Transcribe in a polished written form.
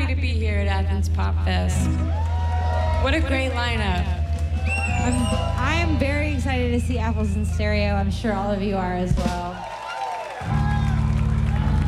happy to be here at Athens Pop Fest. What a great lineup. I am very excited to see Apples in Stereo. I'm sure all of you are as well.